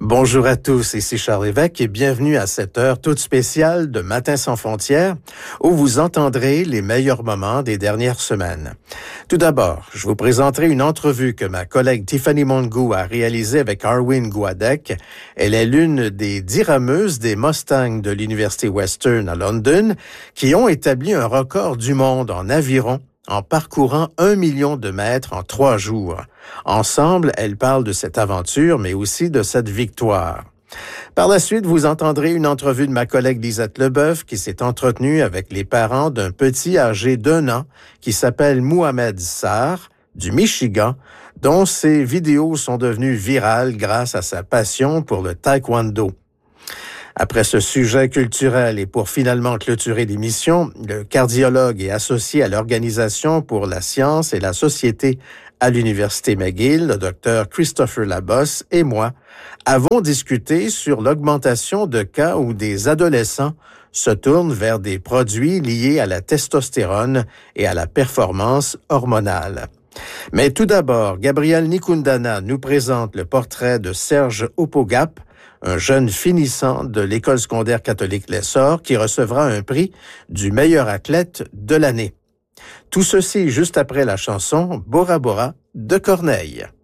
Bonjour à tous, ici Charles Lévesque et bienvenue à cette heure toute spéciale de Matin sans frontières où vous entendrez les meilleurs moments des dernières semaines. Tout d'abord, je vous présenterai une entrevue que ma collègue Tiffany Mongo a réalisée avec Arwin Gouadec. Elle est l'une des 10 rameuses des Mustangs de l'Université Western à London qui ont établi un record du monde en aviron en parcourant 1 million de mètres en 3 jours. Ensemble, elles parlent de cette aventure, mais aussi de cette victoire. Par la suite, vous entendrez une entrevue de ma collègue Lisette Leboeuf qui s'est entretenue avec les parents d'un petit âgé d'1 an qui s'appelle Mohamed Sarr, du Michigan, dont ces vidéos sont devenues virales grâce à sa passion pour le taekwondo. Après ce sujet culturel et pour finalement clôturer l'émission, le cardiologue et associé à l'Organisation pour la science et la société à l'Université McGill, le Dr Christopher Labosse et moi, avons discuté sur l'augmentation de cas où des adolescents se tournent vers des produits liés à la testostérone et à la performance hormonale. Mais tout d'abord, Gabriel Nikundana nous présente le portrait de Serge Opogap, un jeune finissant de l'École secondaire catholique L'Essor qui recevra un prix du meilleur athlète de l'année. Tout ceci juste après la chanson Bora Bora de Corneille.